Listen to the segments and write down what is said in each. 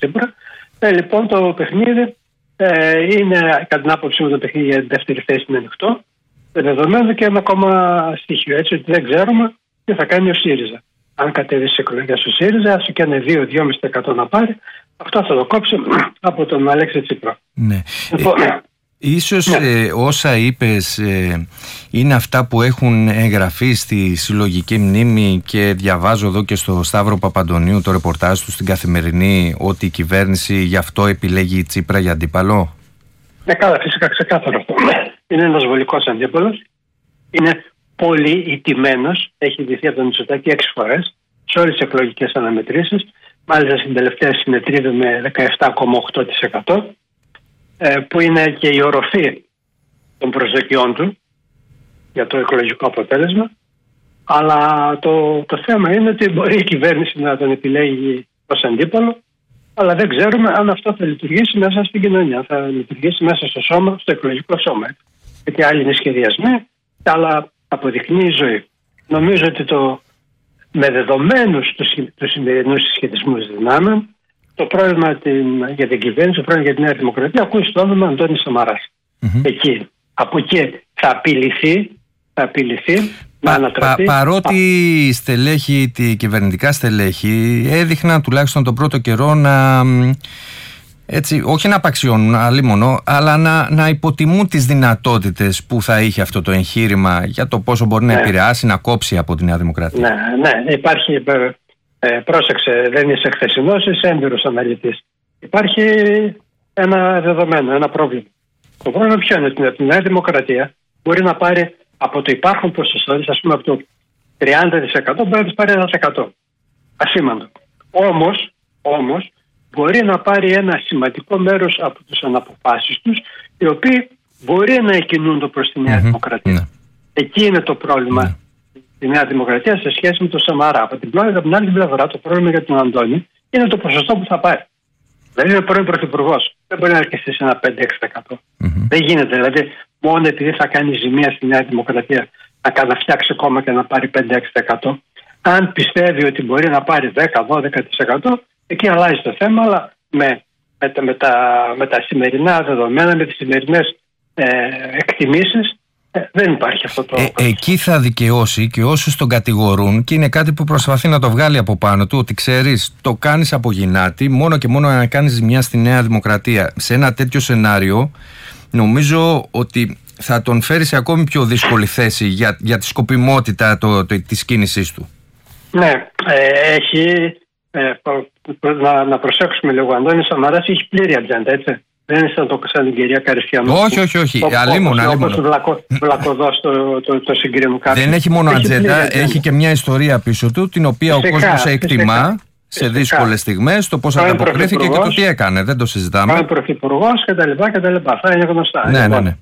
Τσίπρα. Λοιπόν, το παιχνίδι είναι, κατά την άποψή μου, το παιχνίδι για την δεύτερη θέση είναι ανοιχτό. Δεδομένου και ένα ακόμα στοιχείο, έτσι ότι δεν ξέρουμε τι θα κάνει ο ΣΥΡΙΖΑ. Αν κατέβει σε εκλογές ο ΣΥΡΙΖΑ, άσο και ένα 2-2,5% να πάρει, αυτό θα το κόψει από τον Αλέξη Τσίπρα. Ναι. Ίσως όσα είπες είναι αυτά που έχουν εγγραφεί στη συλλογική μνήμη, και διαβάζω εδώ και στο Σταύρο Παπαντονίου το ρεπορτάζ του στην Καθημερινή ότι η κυβέρνηση γι' αυτό επιλέγει Τσίπρα για αντίπαλο. Ναι, καλά, φυσικά, ξεκάθαρο αυτό. Είναι ένας βολικός αντίπαλος. Είναι πολύ ηττημένος. Έχει ντυθεί από τον Μητσοτάκη 6 φορές σε όλες τις εκλογικές αναμετρήσεις. Μάλιστα στην τελευταία συνετρίδε με 17,8%, που είναι και η οροφή των προσδοκιών του για το εκλογικό αποτέλεσμα. Αλλά το θέμα είναι ότι μπορεί η κυβέρνηση να τον επιλέγει ως αντίπαλο, αλλά δεν ξέρουμε αν αυτό θα λειτουργήσει μέσα στην κοινωνία, θα λειτουργήσει μέσα στο σώμα, στο εκλογικό σώμα. Γιατί άλλοι είναι σχεδιασμοί, αλλά αποδεικνύει η ζωή. Νομίζω ότι με δεδομένους του σημερινού συσχετισμούς δυνάμεων, το πρόβλημα για την κυβέρνηση, το πρόβλημα για τη Νέα Δημοκρατία ακούει στο όνομα Αντώνη Σαμαράς. Από εκεί θα απειληθεί να ανατραπεί. Παρότι οι στελέχη, τη κυβερνητικά στελέχη έδειχναν τουλάχιστον τον πρώτο καιρό να, έτσι, όχι να απαξιώνουν αλίμονο, αλλά να υποτιμούν τις δυνατότητες που θα είχε αυτό το εγχείρημα για το πόσο μπορεί να επηρεάσει, να κόψει από τη Νέα Δημοκρατία. Ναι, υπάρχει, πρόσεξε, δεν είσαι χθεσινός, είσαι έμπειρος αναλυτής. Υπάρχει ένα δεδομένο, ένα πρόβλημα. Το πρόβλημα ποιο είναι? Ότι η Νέα Δημοκρατία μπορεί να πάρει από το υπάρχον ποσοστό, ας πούμε από το 30% μπορεί να της πάρει 1%. Ασήμαντο. Όμως μπορεί να πάρει ένα σημαντικό μέρος από τους αναποφάσεις τους, οι οποίοι μπορεί να εκκινούνται προς τη Νέα Δημοκρατία. Εκεί είναι το πρόβλημα. Η Νέα Δημοκρατία σε σχέση με τον Σαμαρά. Από την άλλη πλευρά, το πρόβλημα για τον Αντώνη είναι το ποσοστό που θα πάρει. Δηλαδή, είναι πρώην πρωθυπουργός. Δεν μπορεί να αρκεστεί σε ένα 5-6%. Δεν γίνεται. Δηλαδή, μόνο επειδή θα κάνει ζημία στη Νέα Δημοκρατία να φτιάξει κόμμα και να πάρει 5-6%. Αν πιστεύει ότι μπορεί να πάρει 10-12%, εκεί αλλάζει το θέμα, αλλά με τα σημερινά δεδομένα, με τις σημερινές εκτιμήσεις, δεν υπάρχει αυτό το... Εκεί θα δικαιώσει και όσους τον κατηγορούν, και είναι κάτι που προσπαθεί να το βγάλει από πάνω του, ότι ξέρεις, το κάνεις από γυνάτη μόνο και μόνο να κάνεις ζημιά στη Νέα Δημοκρατία. Σε ένα τέτοιο σενάριο νομίζω ότι θα τον φέρει σε ακόμη πιο δύσκολη θέση για τη σκοπιμότητα της κίνησής του. Ναι, έχει... να προσέξουμε λίγο. Ο Αντώνης Σαμαράς έχει πλήρη ατζέντα, έτσι. Δεν είναι σαν την κυρία Καριστιανού. Όχι. Αλίμονο. Όπως βλακωδός το συγκρίνουν κάποιοι. Δεν έχει μόνο ατζέντα, έχει και μια ιστορία πίσω του, την οποία ο κόσμος εκτιμά σε δύσκολες στιγμές, το πώς ανταποκρίθηκε και το τι έκανε. Δεν το συζητάμε. Πρώην πρωθυπουργός κτλ. Αυτά είναι γνωστά. Ναι.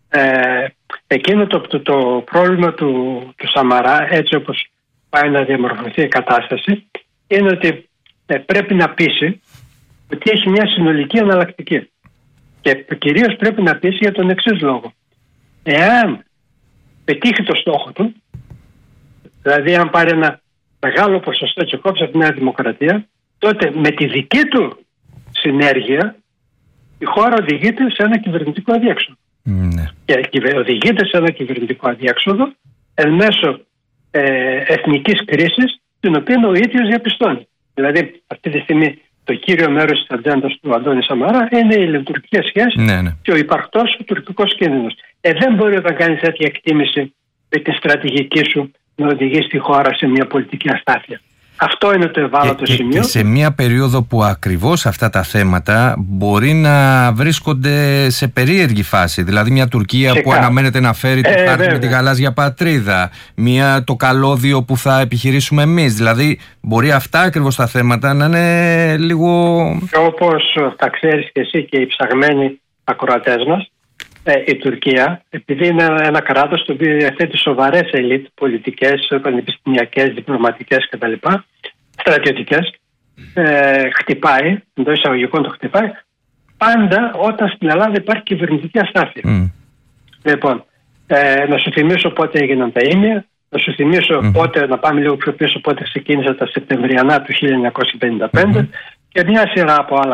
Εκείνο το πρόβλημα του Σαμαρά, έτσι όπως πάει να διαμορφωθεί η κατάσταση, είναι ότι πρέπει να πείσει ότι έχει μια συνολική εναλλακτική. Και κυρίως πρέπει να πείσει για τον εξής λόγο. Εάν πετύχει το στόχο του, δηλαδή αν πάρει ένα μεγάλο ποσοστό και κόψει από τη Νέα Δημοκρατία, τότε με τη δική του συνέργεια η χώρα οδηγείται σε ένα κυβερνητικό αδιέξοδο. Και οδηγείται σε ένα κυβερνητικό αδιέξοδο εν μέσω εθνικής κρίσης, την οποία ο ίδιος διαπιστώνει. Δηλαδή αυτή τη στιγμή το κύριο μέρος της ατζέντας του Αντώνη Σαμαρά είναι οι ελληνοτουρκικές σχέσεις και ο υπαρκτός τουρκικός κίνδυνος. Δεν μπορεί όταν κάνεις τέτοια εκτίμηση με τη στρατηγική σου να οδηγείς τη χώρα σε μια πολιτική αστάθεια. Αυτό είναι το ευάλωτο σημείο. Και σε μια περίοδο που ακριβώς αυτά τα θέματα μπορεί να βρίσκονται σε περίεργη φάση. Δηλαδή μια Τουρκία που αναμένεται να φέρει το χάρτη με τη γαλάζια πατρίδα. Το καλώδιο που θα επιχειρήσουμε εμείς. Δηλαδή μπορεί αυτά ακριβώς τα θέματα να είναι λίγο... Και όπως τα ξέρεις και εσύ και οι ψαγμένοι ακροατές μας, η Τουρκία, επειδή είναι ένα κράτος το οποίο διαθέτει σοβαρές ελίτ πολιτικές, πανεπιστημιακές, διπλωματικές κτλ., στρατιωτικές, χτυπάει, εντός εισαγωγικών το χτυπάει, πάντα όταν στην Ελλάδα υπάρχει κυβερνητική αστάθεια. Λοιπόν, να σου θυμίσω πότε έγιναν τα ήμια, να σου θυμίσω πότε, να πάμε λίγο πιο πίσω, πότε ξεκίνησα τα Σεπτεμβριανά του 1955 και μια σειρά από άλλα